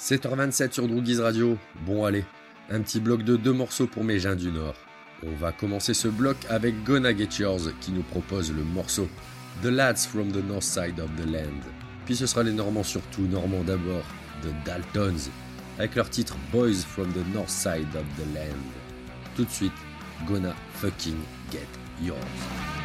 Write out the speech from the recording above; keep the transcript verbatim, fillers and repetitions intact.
sept heures vingt-sept sur Droogies Radio. Bon allez, un petit bloc de deux morceaux pour mes gens du Nord. On va commencer ce bloc avec Gonna Get Yours qui nous propose le morceau The Lads from the North Side of the Land. Puis ce sera les Normands surtout, Normands d'abord, The Daltons, avec leur titre Boys from the North Side of the Land. Tout de suite, Gonna fucking get yours.